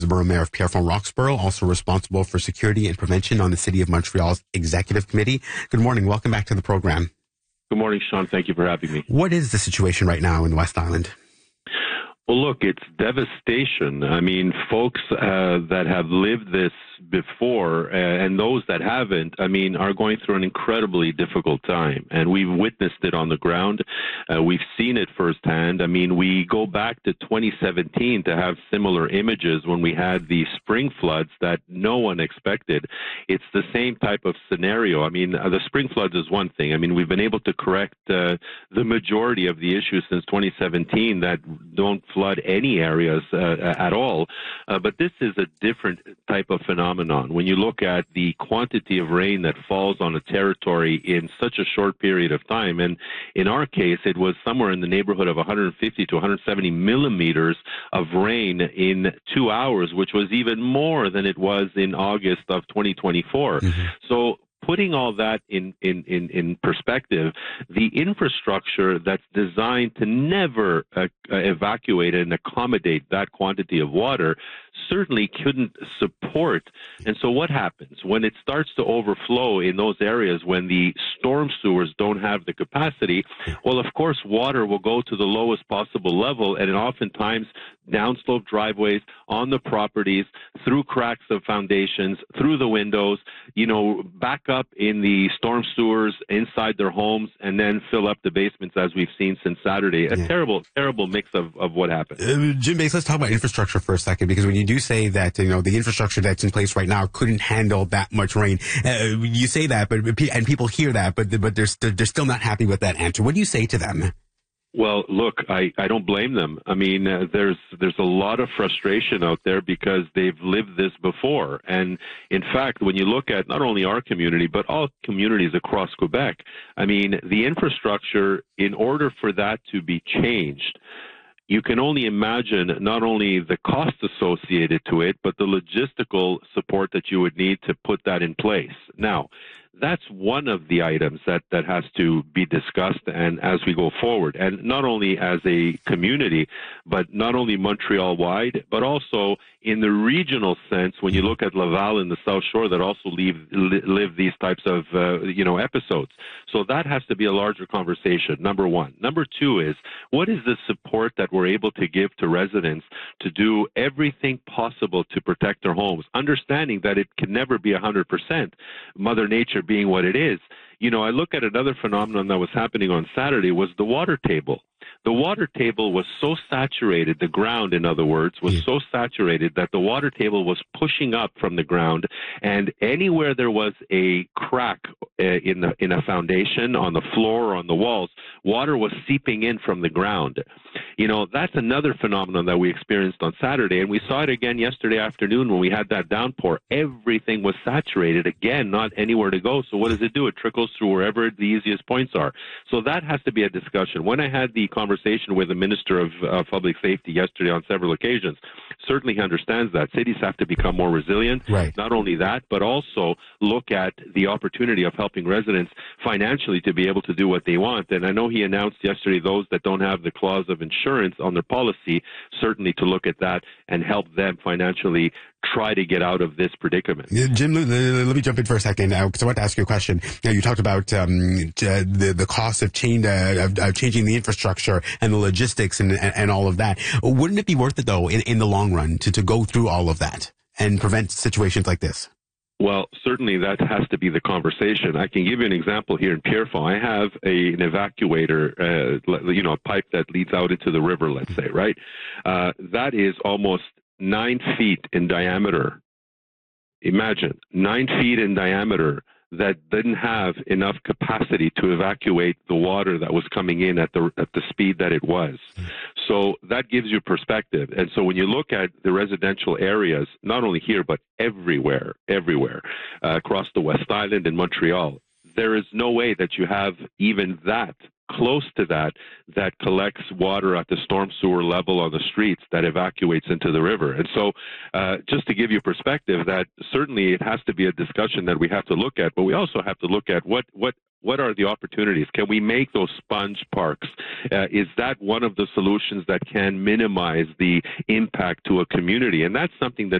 The Borough Mayor of Pierrefonds Roxborough, also responsible for security and prevention on the City of Montreal's Executive Committee. Good morning. Welcome back to the program. Good morning, Sean. Thank you for having me. What is the situation right now in the West Island? Well, look, it's devastation. I mean, folks that have lived this before and those that haven't, I mean, are going through an incredibly difficult time. And we've witnessed it on the ground. We've seen it firsthand. I mean, we go back to 2017 to have similar images when we had the spring floods that no one expected. It's the same type of scenario. I mean, the spring floods is one thing. I mean, we've been able to correct the majority of the issues since 2017 that don't flood any areas at all. But this is a different type of phenomenon. When you look at the quantity of rain that falls on a territory in such a short period of time, and in our case, it was somewhere in the neighborhood of 150 to 170 millimeters of rain in 2 hours, which was even more than it was in August of 2024. Mm-hmm. So putting all that in perspective, the infrastructure that's designed to never evacuate and accommodate that quantity of water certainly couldn't support. And so what happens when it starts to overflow in those areas when the storm sewers don't have the capacity? Well, of course, water will go to the lowest possible level, and oftentimes downslope driveways, on the properties, through cracks of foundations, through the windows, back up in the storm sewers inside their homes, and then fill up the basements as we've seen since Saturday. A terrible, terrible mix of what happened. Jim Bates, let's talk about infrastructure for a second, because when you do say that, the infrastructure that's in place right now couldn't handle that much rain, you say that, and people hear that, but they're still not happy with that answer. What do you say to them? Well, look, I don't blame them. I mean, there's a lot of frustration out there because they've lived this before. And in fact, when you look at not only our community, but all communities across Quebec, I mean, the infrastructure, in order for that to be changed, you can only imagine not only the cost associated to it, but the logistical support that you would need to put that in place. Now, that's one of the items that has to be discussed and as we go forward, and not only as a community, but not only Montreal-wide, but also in the regional sense when you look at Laval and the South Shore that also live these types of episodes. So that has to be a larger conversation, number one. Number two is, what is the support that we're able to give to residents to do everything possible to protect their homes, understanding that it can never be 100%, Mother Nature being what it is. I look at another phenomenon that was happening on Saturday was the water table. The water table was so saturated, the ground, in other words, was so saturated that the water table was pushing up from the ground, and anywhere there was a crack in a foundation, on the floor, or on the walls, water was seeping in from the ground. That's another phenomenon that we experienced on Saturday, and we saw it again yesterday afternoon when we had that downpour. Everything was saturated, again, not anywhere to go. So what does it do? It trickles through wherever the easiest points are. So that has to be a discussion. When I had the conversation with the Minister of Public Safety yesterday on several occasions, certainly he understands that cities have to become more resilient. Right. Not only that, but also look at the opportunity of helping residents financially to be able to do what they want. And I know he announced yesterday those that don't have the clause of insurance on their policy, certainly to look at that and help them financially try to get out of this predicament. Jim, let me jump in for a second because I want to ask you a question. You talked about the cost of changing the infrastructure and the logistics and all of that. Wouldn't it be worth it, though, in the long run to go through all of that and prevent situations like this? Well, certainly that has to be the conversation. I can give you an example here in Pierrefonds. I have an evacuator, a pipe that leads out into the river, let's say, right? That is almost 9 feet in diameter. Imagine 9 feet in diameter that didn't have enough capacity to evacuate the water that was coming in at the speed that it was. So that gives you perspective. And so when you look at the residential areas, not only here, but everywhere, across the West Island and Montreal, there is no way that you have even that close to that collects water at the storm sewer level on the streets that evacuates into the river. And so just to give you perspective, that certainly it has to be a discussion that we have to look at, but we also have to look at what are the opportunities? Can we make those sponge parks? Is that one of the solutions that can minimize the impact to a community? And that's something that